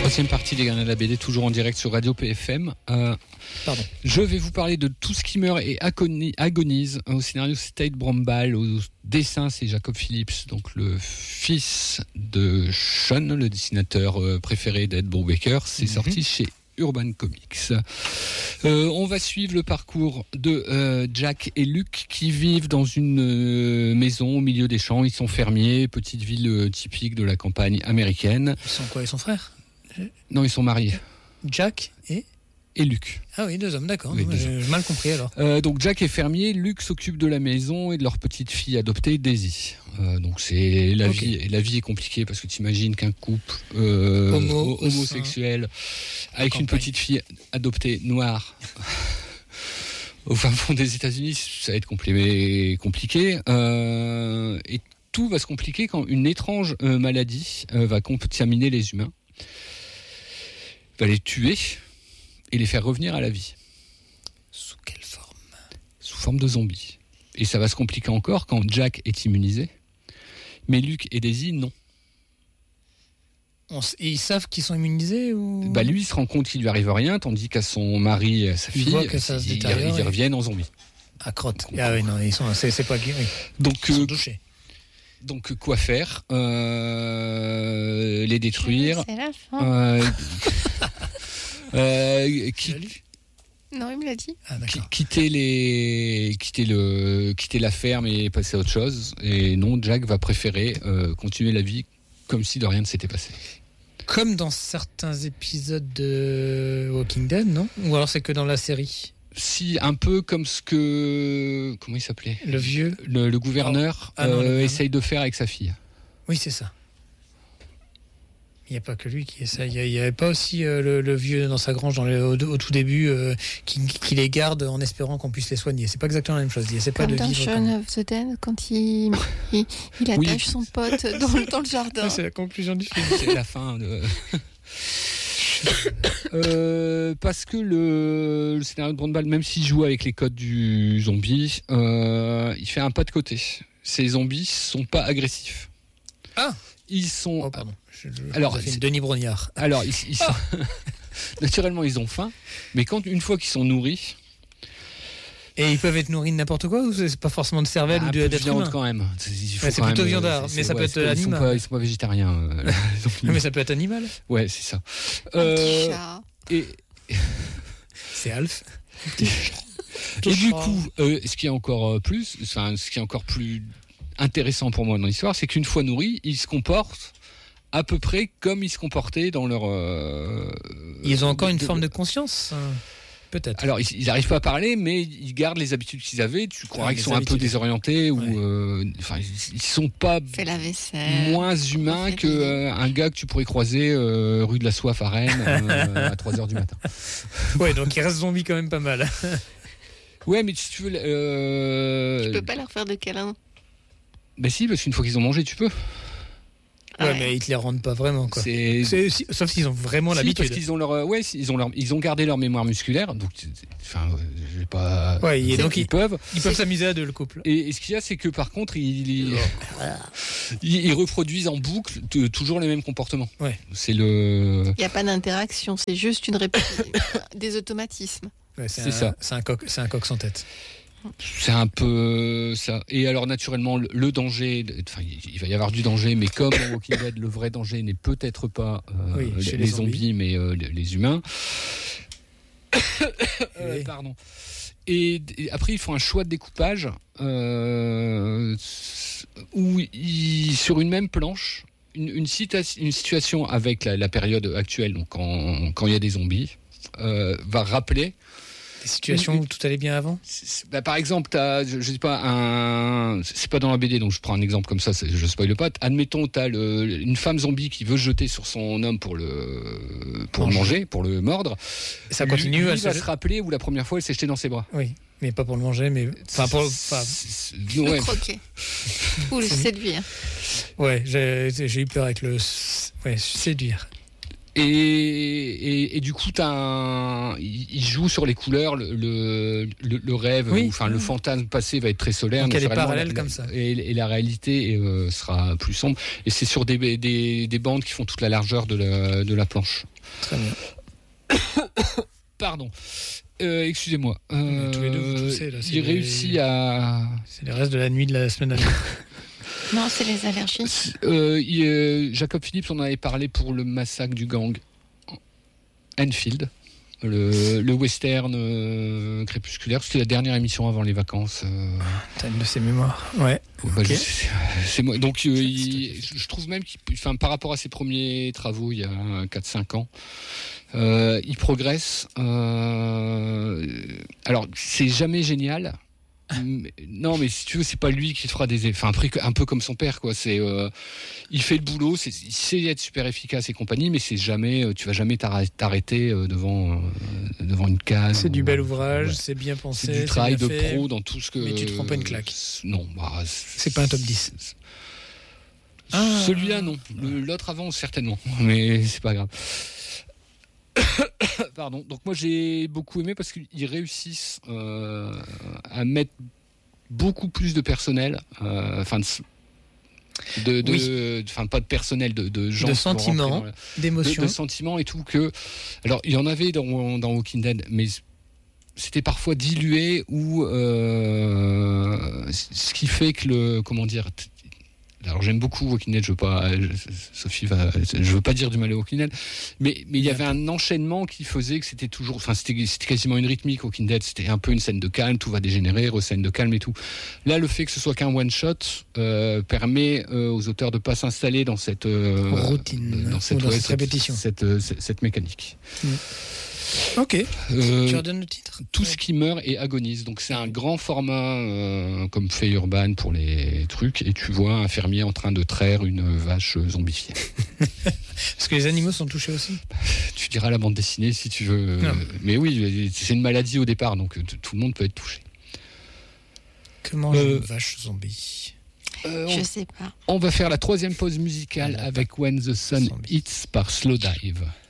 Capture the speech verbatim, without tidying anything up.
Troisième partie des Gardiens de la B D, toujours en direct sur Radio P F M. Euh, Pardon. Je vais vous parler de Tout ce qui meurt et agoni- agonise. Au scénario, c'est Tate Brombal. Au dessin, c'est Jacob Phillips, donc le fils de Sean, le dessinateur euh, préféré d'Ed Brubaker. C'est mm-hmm. sorti chez Urban Comics. Euh, on va suivre le parcours de euh, Jack et Luke qui vivent dans une euh, maison au milieu des champs. Ils sont fermiers, petite ville euh, typique de la campagne américaine. Ils sont quoi? Ils sont frères? Non, ils sont mariés. Jack et Et Luke. Ah oui, deux hommes, d'accord. Oui, non, deux j'ai, hommes. j'ai mal compris alors. Euh, donc Jack est fermier, Luke s'occupe de la maison et de leur petite fille adoptée, Daisy. Euh, donc c'est la Okay. vie. La vie est compliquée parce que tu imagines qu'un couple euh, Homo, homosexuel avec campagne. une petite fille adoptée noire au fin fond des États-Unis, ça va être compli- compliqué. Euh, et tout va se compliquer quand une étrange euh, maladie euh, va contaminer les humains, va les tuer et les faire revenir à la vie. Sous quelle forme? Sous forme de zombies. Et ça va se compliquer encore quand Jack est immunisé, mais Luke et Daisy, non. On s- et ils savent qu'ils sont immunisés ou... Bah lui, il se rend compte qu'il lui arrive rien, tandis qu'à son mari et à sa Il fille, voit que ça se ils, détériore ils et- reviennent en zombies. À crotte. Ah oui, non, ils sont, c'est, c'est pas guéri. Donc, Ils sont euh, touchés. donc quoi faire? Euh, Les détruire. C'est la fin. Euh, euh, qui- Tu l'as lu? Non, il me l'a dit. Ah qui- d'accord. quitter les, quitter le, quitter la ferme et passer à autre chose. Et non, Jack va préférer euh, continuer la vie comme si de rien ne s'était passé. Comme dans certains épisodes de Walking Dead, non? Ou alors c'est que dans la série? Si, un peu comme ce que, comment il s'appelait, Le vieux? le, le gouverneur Ah non, le euh, gouverneur. essaye de faire avec sa fille. Oui, c'est ça. Il n'y a pas que lui qui essaye. Il n'y avait pas aussi euh, le, le vieux dans sa grange dans le- au, au tout début euh, qui, qui les garde en espérant qu'on puisse les soigner. C'est pas exactement la même chose. Il essaie pas Comme de dans vivre Shaun comme... of the Dead, quand il, il, il attache Oui. son pote dans, le- dans le jardin. Ouais, c'est la conclusion du film. C'est la fin de... Euh, parce que le, le scénario de Brandball, même s'il joue avec les codes du zombie, euh, il fait un pas de côté. Ces zombies sont pas agressifs. Ah Ils sont... Oh, pardon. Je, je, Alors, ça fait une c'est- Denis Brognard. Alors, ils, ils sont... naturellement, ils ont faim, mais quand une fois qu'ils sont nourris, Et ils peuvent être nourris de n'importe quoi ou c'est pas forcément de cervelle un ou peu de, de d'être viande humain? quand même. Il faut Ouais, c'est quand plutôt même, viandard, c'est- mais c'est- ça peut ouais, être c'est pas- ils sont animal. pas, ils sont pas végétariens. euh, les zombies. Non, mais ça peut être animal. Ouais, c'est ça. Un Euh, petit chat. et, C'est Alf. et du coup, euh, ce qui est encore euh, plus, enfin, ce qui est encore plus intéressant pour moi dans l'histoire, c'est qu'une fois nourris, ils se comportent à peu près comme ils se comportaient dans leur. euh, Ils ont encore de- une de- forme de conscience, hein. Peut-être. Alors, ils n'arrivent pas à parler, mais ils gardent les habitudes qu'ils avaient. Tu croirais Ah, qu'ils les sont un peu habitudes. désorientés ou, Ouais. euh, enfin, ils, ils sont pas Fait la vaisselle. moins humains fait que des- euh, un gars que tu pourrais croiser euh, rue de la Soif à Rennes euh, à trois heures du matin. Ouais, donc il reste zombie quand même pas mal. Ouais, mais si tu veux, euh, Tu peux pas leur faire de câlin. ben si, parce qu'une fois qu'ils ont mangé, tu peux. Ah Ouais, ouais. mais ils te les rendent pas vraiment, quoi. C'est C'est- si- sauf s'ils ont vraiment Si, l'habitude. parce qu'ils ont leur, euh, ouais, ils ont leur, ils ont gardé leur mémoire musculaire, donc, c'est- c'est- enfin, euh, je vais pas. Ouais, et c'est- donc ils ils- peuvent. Ils peuvent s'amuser à deux, le couple. Et, et ce qu'il y a, c'est que par contre, ils, ils, ils- ils reproduisent en boucle t- toujours les mêmes comportements. Ouais. C'est le. Il n'y a pas d'interaction, c'est juste une répétition. Des automatismes. Ouais, c'est C'est un, ça. C'est un coq, c'est un coq sans tête. C'est un peu ça. Et alors, naturellement, le, le danger, enfin, il, il va y avoir du danger, mais comme dans Walking Dead, le vrai danger n'est peut-être pas euh, Oui, les, chez les les zombies, zombies. mais euh, les, les humains. Euh, Oui. Pardon. Et, et après, ils font un choix de découpage euh, où ils, sur une même planche, une, une, cita- une situation avec la, la période actuelle, donc quand, quand il y a des zombies, euh, va rappeler. Des situations Une- où tout allait bien avant. C'est- c'est- bah, par exemple, t'as, je, je sais pas, un, c'est pas dans la B D, donc je prends un exemple comme ça, c'est- je spoil pas. Admettons, t'as le, une femme zombie qui veut se jeter sur son homme pour le, pour le Manger. manger, pour le mordre. Ça Lui- continue. Lui, elle va se- se rappeler où la première fois elle s'est jetée dans ses bras. Oui, mais pas pour le manger, mais enfin pour. Enfin, C'est- Le ouais. croquet. Ou le séduire. ouais, j'ai, j'ai eu peur avec le. Ouais, séduire. Et, et, et du coup, t'as un, il, il joue sur les couleurs, le, le, le, le rêve, Oui. ou, enfin le fantasme passé va être très solaire. Donc elle est naturellement, parallèle la- comme ça. Et, et la réalité euh, sera plus sombre. Et c'est sur des, des, des bandes qui font toute la largeur de la, de la planche. Très bien. Pardon. Euh, excusez-moi. Mais tous les deux, vous Euh, toussez, là, c'est il les- réussit à. C'est les restes de la nuit de la semaine dernière. Non, c'est les allergies. Euh, il, euh, Jacob Phillips, on en avait parlé pour le massacre du gang Enfield, le, le western euh, crépusculaire. C'était la dernière émission avant les vacances. Euh, T'as une de ses mémoires. Ouais. bah, Ok. je- c'est, c'est moi. Donc, euh, il- je trouve même qu'il, enfin, par rapport à ses premiers travaux il y a quatre cinq ans, euh, il progresse. Euh, alors, c'est jamais génial. Mais- non, mais si tu veux, c'est pas lui qui te fera des, enfin, après, un peu comme son père, quoi. C'est, euh, il fait le boulot, c'est, il sait être super efficace et compagnie, mais c'est jamais, euh, tu vas jamais t'arrêter, t'arrêter euh, devant, euh, devant une case. C'est du ou- bel ouvrage, ouais. c'est bien pensé. C'est du travail bien de fait. pro dans tout ce que. mais tu te prends pas une claque. c'est- Non, bah, C'est pas un top dix. c'est- Ah. Celui-là, non. Le- l'autre avant, certainement. Mais c'est pas grave. Pardon. Donc moi j'ai beaucoup aimé parce qu'ils réussissent euh, à mettre beaucoup plus de personnel, euh, enfin de, de, Oui. de- enfin pas de personnel, de, de gens De qui vont rentrer sentiments, dans la- de, d'émotion. de sentiments et tout que. Alors il y en avait dans, dans Walking Dead, mais c'était parfois dilué ou euh, ce qui fait que le comment dire. Alors j'aime beaucoup Walking Dead, je veux pas, je- Sophie va, je veux pas dire du mal à Walking Dead, mais mais il y avait un enchaînement qui faisait que c'était toujours, enfin c'était c'était quasiment une rythmique Walking Dead, c'était un peu une scène de calme, tout va dégénérer, re-scène de calme et tout. Là, le fait que ce soit qu'un one shot euh, permet euh, aux auteurs de pas s'installer dans cette euh, Routine, dans cette, ou dans ouais, cette répétition. cette, euh, cette, cette mécanique. Ok. Euh, Tu redonnes le titre. Tout ce qui meurt et agonise. Donc c'est un grand format euh, comme fait Urban pour les trucs et tu vois un fermier en train de traire une vache zombifiée. Parce que les animaux sont touchés aussi. Tu diras la bande dessinée si tu veux. Non. Mais oui, c'est une maladie au départ, donc t- tout le monde peut être touché. Que mange Euh, une vache zombie? Euh, Je on, sais pas. on va faire la troisième pause musicale Ah, avec When the Sun Zombie. Hits par Slow Dive.